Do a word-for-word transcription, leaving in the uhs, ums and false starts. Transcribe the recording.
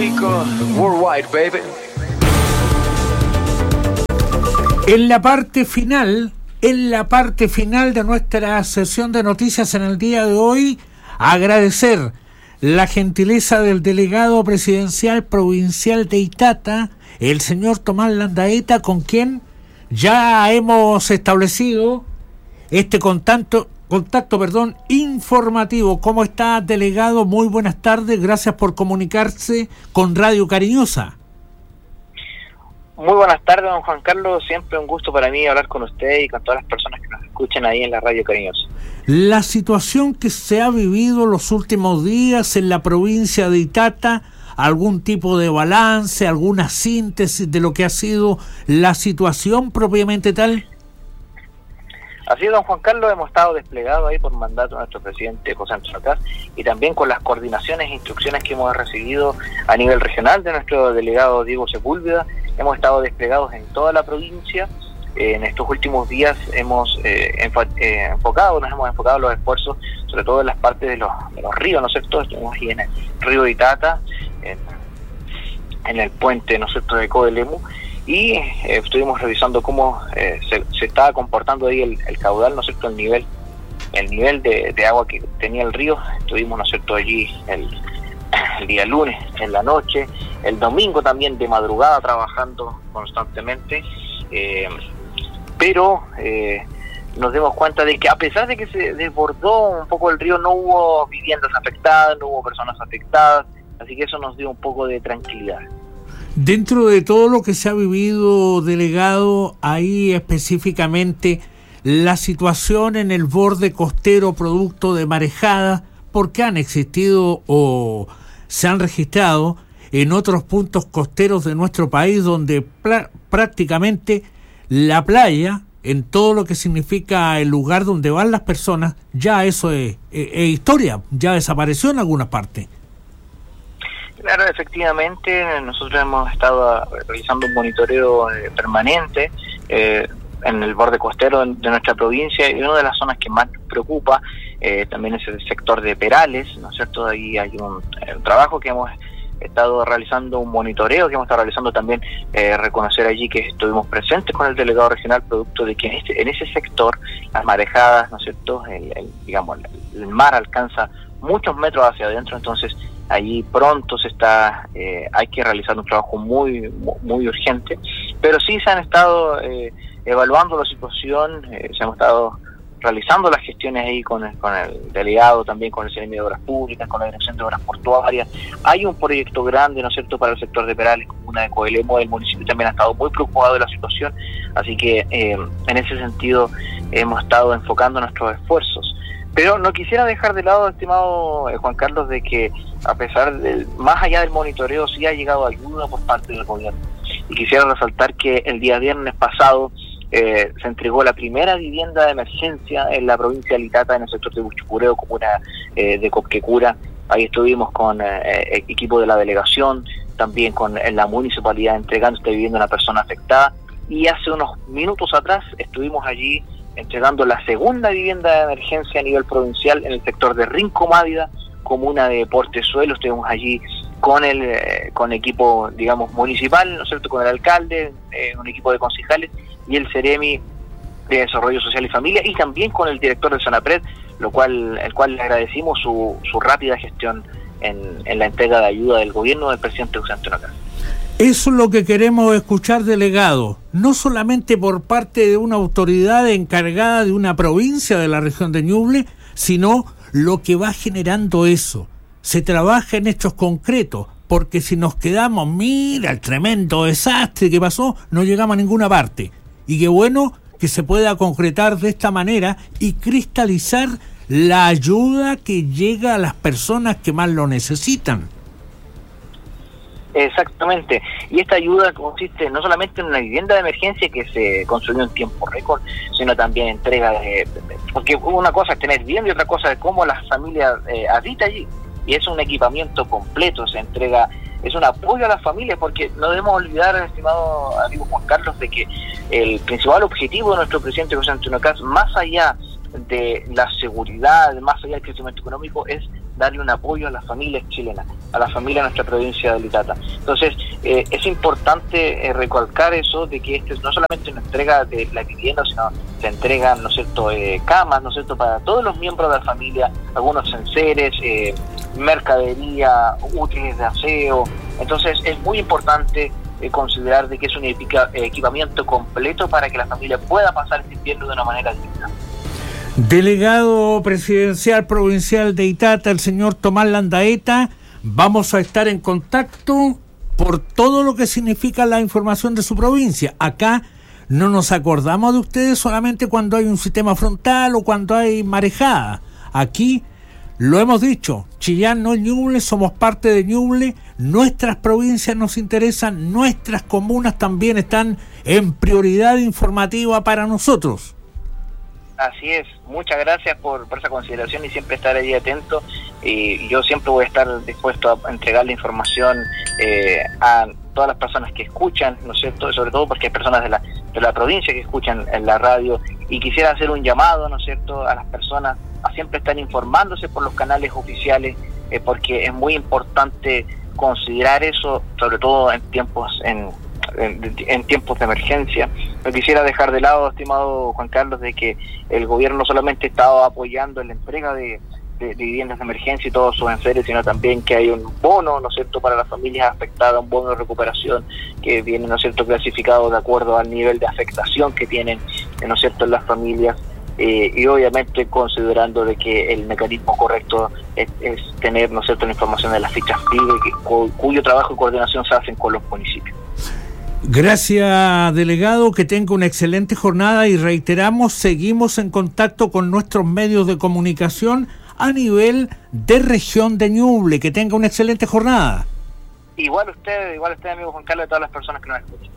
Rico, worldwide, baby. En la parte final, en la parte final de nuestra sesión de noticias en el día de hoy, agradecer la gentileza del delegado presidencial provincial de Itata, el señor Tomás Landaeta, con quien ya hemos establecido este contacto, contacto, perdón, informativo. ¿Cómo está, delegado? Muy buenas tardes, gracias por comunicarse con Radio Cariñosa. Muy buenas tardes, don Juan Carlos. Siempre un gusto para mí hablar con usted y con todas las personas que nos escuchan ahí en la Radio Cariñosa. La situación que se ha vivido los últimos días en la provincia de Itata, algún tipo de balance, alguna síntesis de lo que ha sido la situación propiamente tal. Así es, don Juan Carlos, hemos estado desplegados ahí por mandato de nuestro presidente José Antonio Caz y también con las coordinaciones e instrucciones que hemos recibido a nivel regional de nuestro delegado Diego Sepúlveda. Hemos estado desplegados en toda la provincia. Eh, en estos últimos días hemos eh, enfo- eh, enfocado, nos hemos enfocado los esfuerzos, sobre todo en las partes de los, de los ríos, ¿no es cierto? Estuvimos ahí en el río de Itata, en, en el puente, ¿no es cierto?, de Codelemu, y eh, estuvimos revisando cómo eh, se, se estaba comportando ahí el, el caudal, ¿no es cierto?, el nivel, el nivel de, de agua que tenía el río. Estuvimos, ¿no es cierto?, allí el, el día lunes, en la noche, el domingo también de madrugada trabajando constantemente, eh, pero eh, nos dimos cuenta de que a pesar de que se desbordó un poco el río, no hubo viviendas afectadas, no hubo personas afectadas, así que eso nos dio un poco de tranquilidad. Dentro de todo lo que se ha vivido, delegado, ahí específicamente la situación en el borde costero producto de marejadas, porque han existido o se han registrado en otros puntos costeros de nuestro país donde pl- prácticamente la playa, en todo lo que significa el lugar donde van las personas, ya eso es, es, es historia, ya desapareció en alguna parte. Claro, efectivamente, nosotros hemos estado realizando un monitoreo eh, permanente eh, en el borde costero de nuestra provincia, y una de las zonas que más nos preocupa eh, también es el sector de Perales, ¿no es cierto? Ahí hay un, un trabajo que hemos estado realizando, un monitoreo que hemos estado realizando también, eh, reconocer allí que estuvimos presentes con el delegado regional, producto de que en, este, en ese sector las marejadas, ¿no es cierto?, el, el, digamos, el mar alcanza muchos metros hacia adentro, entonces allí pronto se está, eh, hay que realizar un trabajo muy muy urgente, pero sí se han estado eh, evaluando la situación, eh, se han estado realizando las gestiones ahí con el, con el delegado, también con el C N M de Obras Públicas, con la Dirección de Obras Portuarias. Hay un proyecto grande, ¿no es cierto?, para el sector de Perales, comuna de Codelemu. El municipio también ha estado muy preocupado de la situación, así que eh, en ese sentido hemos estado enfocando nuestros esfuerzos. Pero no quisiera dejar de lado, estimado eh, Juan Carlos, de que a pesar del, más allá del monitoreo, sí ha llegado ayuda por parte del gobierno. Y quisiera resaltar que el día viernes pasado eh, se entregó la primera vivienda de emergencia en la provincia de Itata, en el sector de Buchucureo, comuna eh, de Copquecura. Ahí estuvimos con eh, equipo de la delegación, también con en la municipalidad entregando esta vivienda a una persona afectada. Y hace unos minutos atrás estuvimos allí entregando la segunda vivienda de emergencia a nivel provincial en el sector de Rinco Mávida, comuna de Portezuelo. Estuvimos allí con el eh, con equipo, digamos, municipal, ¿no es cierto?, con el alcalde, eh, un equipo de concejales y el CEREMI de Desarrollo Social y Familia, y también con el director de Sonapred, lo cual el cual le agradecimos su, su rápida gestión en, en la entrega de ayuda del gobierno del presidente José Antonio Caz. Eso es lo que queremos escuchar, delegado, no solamente por parte de una autoridad encargada de una provincia de la región de Ñuble, sino lo que va generando eso. Se trabaja en hechos concretos, porque si nos quedamos, mira el tremendo desastre que pasó, no llegamos a ninguna parte. Y qué bueno que se pueda concretar de esta manera y cristalizar la ayuda que llega a las personas que más lo necesitan. Exactamente, y esta ayuda consiste no solamente en una vivienda de emergencia que se construyó en tiempo récord, sino también entrega de, porque una cosa es tener vivienda y otra cosa es cómo las familias eh, habitan allí, y es un equipamiento completo, se entrega, es un apoyo a las familias, porque no debemos olvidar, estimado amigo Juan Carlos, de que el principal objetivo de nuestro presidente José Antonio Caz, más allá de la seguridad, más allá del crecimiento económico, es darle un apoyo a las familias chilenas. a la familia de nuestra provincia de Litata. Entonces, eh, es importante eh, recalcar eso, de que este no solamente una entrega de la vivienda, sino se entregan, ¿no es cierto?, eh, camas, ¿no es cierto?, para todos los miembros de la familia, algunos enseres, eh, mercadería, útiles de aseo. Entonces, es muy importante eh, considerar de que es un equipa, eh, equipamiento completo para que la familia pueda pasar este invierno de una manera digna. Delegado presidencial provincial de Itata, el señor Tomás Landaeta, vamos a estar en contacto por todo lo que significa la información de su provincia. Acá no nos acordamos de ustedes solamente cuando hay un sistema frontal o cuando hay marejada. Aquí lo hemos dicho, Chillán no es Ñuble, somos parte de Ñuble, nuestras provincias nos interesan, nuestras comunas también están en prioridad informativa para nosotros. Así es, muchas gracias por, por esa consideración y siempre estar ahí atento, y yo siempre voy a estar dispuesto a entregar la información eh, a todas las personas que escuchan, ¿no es cierto?, sobre todo porque hay personas de la, de la provincia que escuchan en la radio, y quisiera hacer un llamado, ¿no es cierto?, a las personas a siempre estar informándose por los canales oficiales, eh, porque es muy importante considerar eso, sobre todo en tiempos en En, en tiempos de emergencia. No quisiera dejar de lado, estimado Juan Carlos, de que el gobierno solamente estaba apoyando en la entrega de, de, de viviendas de emergencia y todos sus enseres, sino también que hay un bono, ¿no es cierto?, para las familias afectadas, un bono de recuperación que viene, ¿no es cierto?, clasificado de acuerdo al nivel de afectación que tienen, ¿no es cierto?, en las familias, eh, y obviamente considerando de que el mecanismo correcto es, es tener, ¿no es cierto?, la información de las fichas P I B E, cu, cuyo trabajo y coordinación se hacen con los municipios. Gracias, delegado, que tenga una excelente jornada y reiteramos, seguimos en contacto con nuestros medios de comunicación a nivel de región de Ñuble. Que tenga una excelente jornada. Igual usted, igual usted, amigo Juan Carlos, y todas las personas que nos escuchan.